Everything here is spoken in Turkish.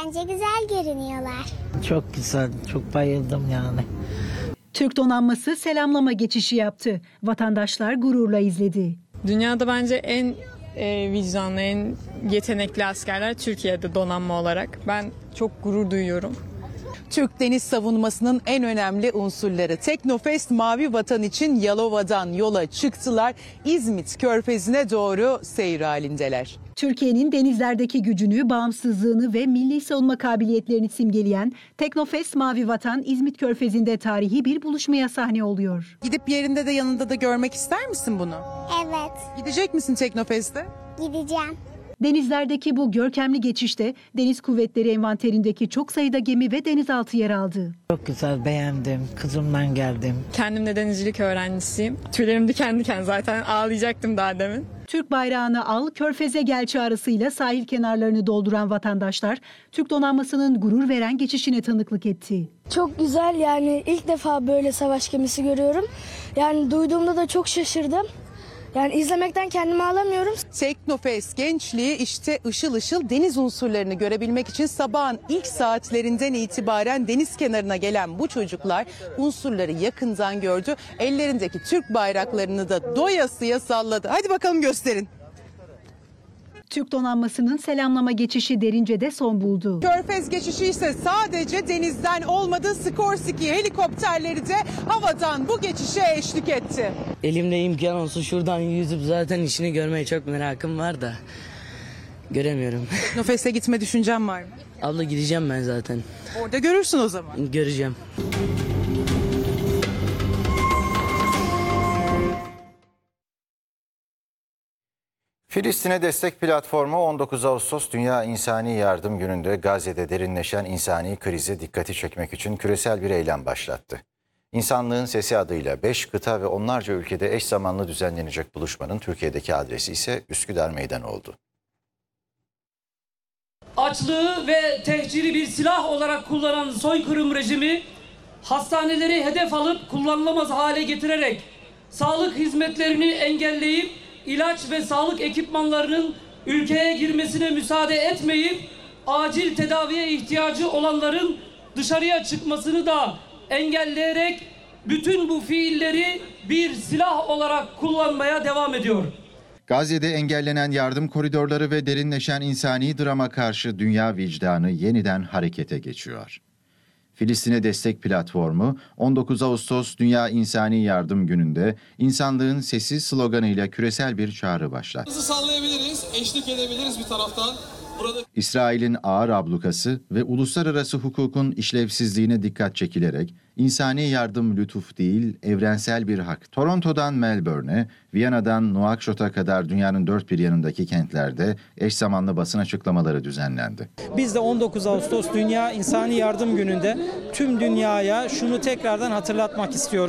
Bence güzel görünüyorlar. Çok güzel, çok bayıldım yani. Türk donanması selamlama geçişi yaptı. Vatandaşlar gururla izledi. Dünyada bence en vicdanlı, en yetenekli askerler Türkiye'de donanma olarak. Ben çok gurur duyuyorum. Türk deniz savunmasının en önemli unsurları. Teknofest Mavi Vatan için Yalova'dan yola çıktılar. İzmit Körfezi'ne doğru seyir halindeler. Türkiye'nin denizlerdeki gücünü, bağımsızlığını ve milli savunma kabiliyetlerini simgeleyen Teknofest Mavi Vatan İzmit Körfezi'nde tarihi bir buluşmaya sahne oluyor. Gidip yerinde de yanında da görmek ister misin bunu? Evet, Gidecek misin Teknofest'e? gideceğim. Denizlerdeki bu görkemli geçişte Deniz Kuvvetleri envanterindeki çok sayıda gemi ve denizaltı yer aldı. Çok güzel, beğendim. Kızımdan geldim. Kendim de denizcilik öğrencisiyim. Tüylerim diken diken, zaten ağlayacaktım daha demin. Türk bayrağını al, Körfez'e gel çağrısıyla sahil kenarlarını dolduran vatandaşlar Türk donanmasının gurur veren geçişine tanıklık etti. Çok güzel, yani ilk defa böyle savaş gemisi görüyorum. Yani duyduğumda da çok şaşırdım. Yani izlemekten kendimi alamıyorum. Teknofest gençliği işte ışıl ışıl deniz unsurlarını görebilmek için sabahın ilk saatlerinden itibaren deniz kenarına gelen bu çocuklar unsurları yakından gördü. Ellerindeki Türk bayraklarını da doyasıya salladı. Hadi bakalım gösterin. Türk donanmasının selamlama geçişi Derince'de son buldu. Körfez geçişi ise sadece denizden olmadı. Skorsky helikopterleri de havadan bu geçişe eşlik etti. Elimde imkan olsa şuradan yüzüp zaten işini görmeye çok merakım var da göremiyorum. Teknofest'e gitme düşüncem var mı? Abla gideceğim ben zaten. Orada görürsün o zaman. Göreceğim. Filistin'e destek platformu 19 Ağustos Dünya İnsani Yardım Günü'nde Gazze'de derinleşen insani krize dikkati çekmek için küresel bir eylem başlattı. İnsanlığın Sesi adıyla 5 kıta ve onlarca ülkede eş zamanlı düzenlenecek buluşmanın Türkiye'deki adresi ise Üsküdar Meydanı oldu. Açlığı ve tehciri bir silah olarak kullanan soykırım rejimi hastaneleri hedef alıp kullanılamaz hale getirerek sağlık hizmetlerini engelleyip ilaç ve sağlık ekipmanlarının ülkeye girmesine müsaade etmeyip acil tedaviye ihtiyacı olanların dışarıya çıkmasını da engelleyerek bütün bu fiilleri bir silah olarak kullanmaya devam ediyor. Gazze'de engellenen yardım koridorları ve derinleşen insani drama karşı dünya vicdanı yeniden harekete geçiyor. Filistin'e destek platformu 19 Ağustos Dünya İnsani Yardım Günü'nde insanlığın sesi sloganıyla küresel bir çağrı başlattı. Sallayabiliriz, eşlik edebiliriz bir taraftan. İsrail'in ağır ablukası ve uluslararası hukukun işlevsizliğine dikkat çekilerek insani yardım lütuf değil, evrensel bir hak. Toronto'dan Melbourne'e, Viyana'dan Nouakchot'a kadar dünyanın dört bir yanındaki kentlerde eş zamanlı basın açıklamaları düzenlendi. Biz de 19 Ağustos Dünya İnsani Yardım Günü'nde tüm dünyaya şunu tekrardan hatırlatmak istiyoruz.